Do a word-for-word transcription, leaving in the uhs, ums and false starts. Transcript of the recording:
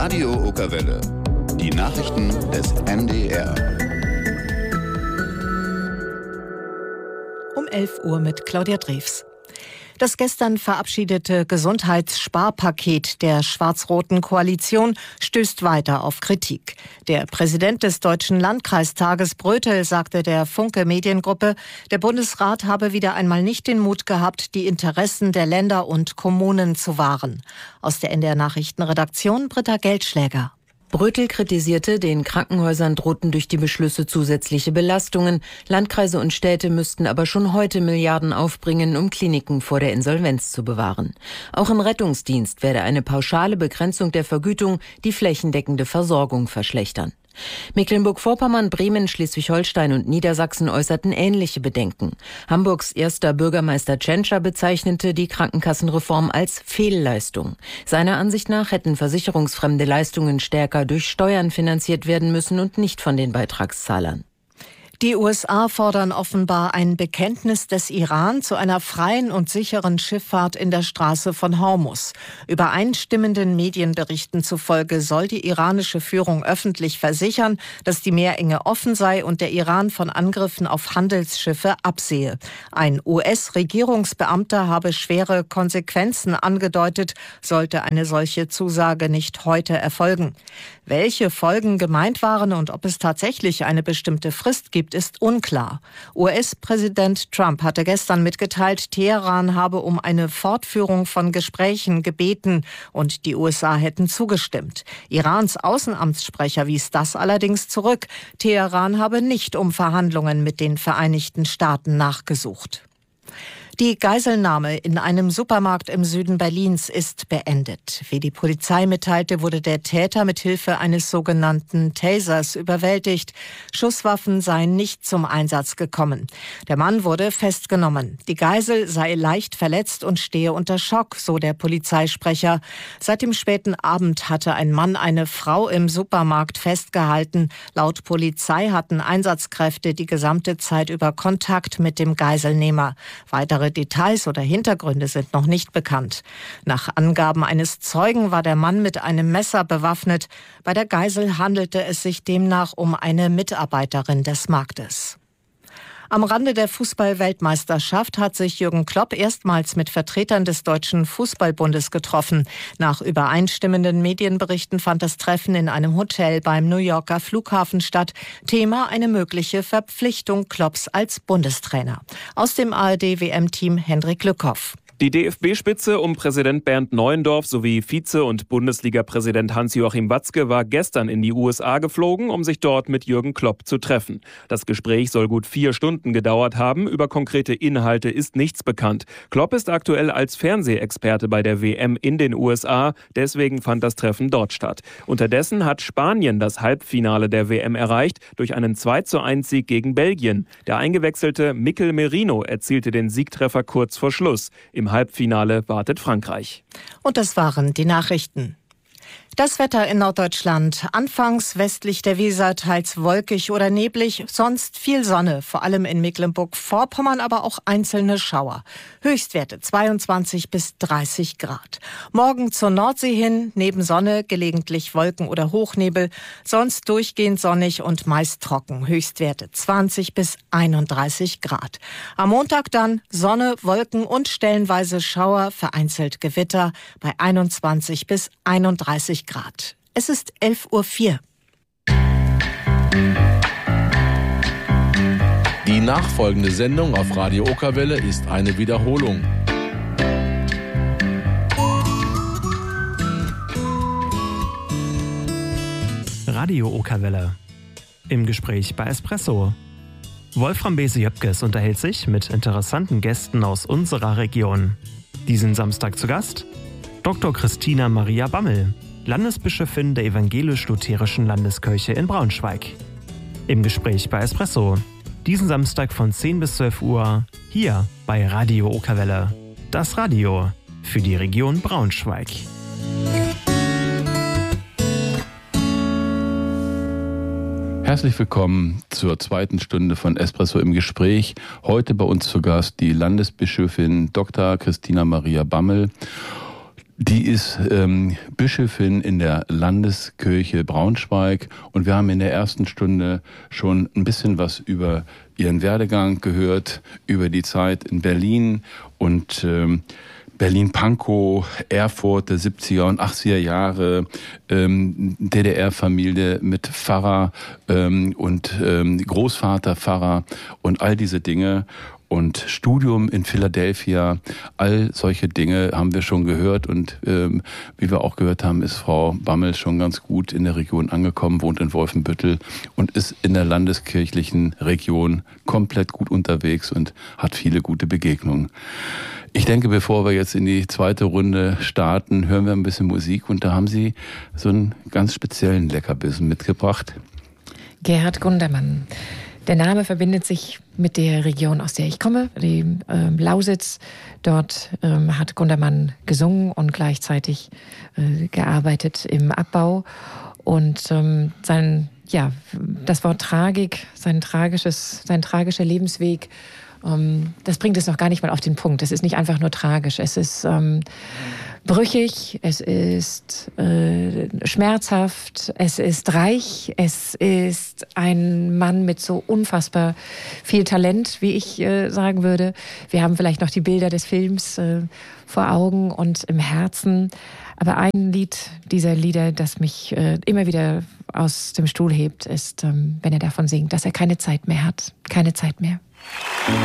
Radio Okerwelle. Die Nachrichten des N D R. Um elf Uhr mit Claudia Drews. Das gestern verabschiedete Gesundheitssparpaket der schwarz-roten Koalition stößt weiter auf Kritik. Der Präsident des Deutschen Landkreistages Brötel sagte der Funke Mediengruppe, der Bundesrat habe wieder einmal nicht den Mut gehabt, die Interessen der Länder und Kommunen zu wahren. Aus der N D R-Nachrichtenredaktion Britta Geldschläger. Brötel kritisierte, den Krankenhäusern drohten durch die Beschlüsse zusätzliche Belastungen. Landkreise und Städte müssten aber schon heute Milliarden aufbringen, um Kliniken vor der Insolvenz zu bewahren. Auch im Rettungsdienst werde eine pauschale Begrenzung der Vergütung die flächendeckende Versorgung verschlechtern. Mecklenburg-Vorpommern, Bremen, Schleswig-Holstein und Niedersachsen äußerten ähnliche Bedenken. Hamburgs erster Bürgermeister Tschentscher bezeichnete die Krankenkassenreform als Fehlleistung. Seiner Ansicht nach hätten versicherungsfremde Leistungen stärker durch Steuern finanziert werden müssen und nicht von den Beitragszahlern. Die U S A fordern offenbar ein Bekenntnis des Iran zu einer freien und sicheren Schifffahrt in der Straße von Hormuz. Übereinstimmenden Medienberichten zufolge soll die iranische Führung öffentlich versichern, dass die Meerenge offen sei und der Iran von Angriffen auf Handelsschiffe absehe. Ein U S-Regierungsbeamter habe schwere Konsequenzen angedeutet, sollte eine solche Zusage nicht heute erfolgen. Welche Folgen gemeint waren und ob es tatsächlich eine bestimmte Frist gibt, ist unklar. U S-Präsident Trump hatte gestern mitgeteilt, Teheran habe um eine Fortführung von Gesprächen gebeten und die U S A hätten zugestimmt. Irans Außenamtssprecher wies das allerdings zurück. Teheran habe nicht um Verhandlungen mit den Vereinigten Staaten nachgesucht. Die Geiselnahme in einem Supermarkt im Süden Berlins ist beendet. Wie die Polizei mitteilte, wurde der Täter mit Hilfe eines sogenannten Tasers überwältigt. Schusswaffen seien nicht zum Einsatz gekommen. Der Mann wurde festgenommen. Die Geisel sei leicht verletzt und stehe unter Schock, so der Polizeisprecher. Seit dem späten Abend hatte ein Mann eine Frau im Supermarkt festgehalten. Laut Polizei hatten Einsatzkräfte die gesamte Zeit über Kontakt mit dem Geiselnehmer. Weitere Details oder Hintergründe sind noch nicht bekannt. Nach Angaben eines Zeugen war der Mann mit einem Messer bewaffnet. Bei der Geisel handelte es sich demnach um eine Mitarbeiterin des Marktes. Am Rande der Fußball-Weltmeisterschaft hat sich Jürgen Klopp erstmals mit Vertretern des Deutschen Fußballbundes getroffen. Nach übereinstimmenden Medienberichten fand das Treffen in einem Hotel beim New Yorker Flughafen statt. Thema eine mögliche Verpflichtung Klopps als Bundestrainer. Aus dem A R D-W M-Team Hendrik Lückhoff. Die D F B-Spitze um Präsident Bernd Neuendorf sowie Vize- und Bundesliga-Präsident Hans-Joachim Watzke war gestern in die U S A geflogen, um sich dort mit Jürgen Klopp zu treffen. Das Gespräch soll gut vier Stunden gedauert haben. Über konkrete Inhalte ist nichts bekannt. Klopp ist aktuell als Fernsehexperte bei der W M in den U S A. Deswegen fand das Treffen dort statt. Unterdessen hat Spanien das Halbfinale der W M erreicht durch einen zwei zu eins Sieg gegen Belgien. Der eingewechselte Mikel Merino erzielte den Siegtreffer kurz vor Schluss. Im Im Halbfinale wartet Frankreich. Und das waren die Nachrichten. Das Wetter in Norddeutschland. Anfangs westlich der Weser teils wolkig oder neblig, sonst viel Sonne, vor allem in Mecklenburg-Vorpommern, aber auch einzelne Schauer. Höchstwerte zweiundzwanzig bis dreißig Grad. Morgen zur Nordsee hin, neben Sonne, gelegentlich Wolken oder Hochnebel, sonst durchgehend sonnig und meist trocken. Höchstwerte zwanzig bis einunddreißig Grad. Am Montag dann Sonne, Wolken und stellenweise Schauer, vereinzelt Gewitter bei einundzwanzig bis einunddreißig Grad. Es ist elf Uhr vier. Die nachfolgende Sendung auf Radio Okerwelle ist eine Wiederholung. Radio Okerwelle. Im Gespräch bei Espresso. Wolfram Bese-Jöpkes unterhält sich mit interessanten Gästen aus unserer Region. Diesen Samstag zu Gast Doktor Christina Maria Bammel, Landesbischöfin der Evangelisch-Lutherischen Landeskirche in Braunschweig. Im Gespräch bei Espresso. Diesen Samstag von zehn bis zwölf Uhr hier bei Radio Okerwelle. Das Radio für die Region Braunschweig. Herzlich willkommen zur zweiten Stunde von Espresso im Gespräch. Heute bei uns zu Gast die Landesbischöfin Doktor Christina Maria Bammel. Die ist ähm, Bischöfin in der Landeskirche Braunschweig und wir haben in der ersten Stunde schon ein bisschen was über ihren Werdegang gehört, über die Zeit in Berlin und ähm, Berlin-Pankow, Erfurt der siebziger und achtziger Jahre, ähm, D D R-Familie mit Pfarrer ähm, und ähm, Großvater-Pfarrer und all diese Dinge. Und Studium in Philadelphia, all solche Dinge haben wir schon gehört. Und ähm, wie wir auch gehört haben, ist Frau Bammel schon ganz gut in der Region angekommen, wohnt in Wolfenbüttel und ist in der landeskirchlichen Region komplett gut unterwegs und hat viele gute Begegnungen. Ich denke, bevor wir jetzt in die zweite Runde starten, hören wir ein bisschen Musik. Und da haben Sie so einen ganz speziellen Leckerbissen mitgebracht. Gerhard Gundermann. Der Name verbindet sich mit der Region, aus der ich komme, die äh, Lausitz. Dort ähm, hat Gundermann gesungen und gleichzeitig äh, gearbeitet im Abbau. Und ähm, sein, ja, das Wort Tragik, sein tragisches, sein tragischer Lebensweg, ähm, das bringt es noch gar nicht mal auf den Punkt. Es ist nicht einfach nur tragisch. Es ist ähm, brüchig, es ist äh, schmerzhaft, es ist reich, es ist ein Mann mit so unfassbar viel Talent, wie ich äh, sagen würde. Wir haben vielleicht noch die Bilder des Films äh, vor Augen und im Herzen. Aber ein Lied dieser Lieder, das mich äh, immer wieder aus dem Stuhl hebt, ist, ähm, wenn er davon singt, dass er keine Zeit mehr hat. Keine Zeit mehr.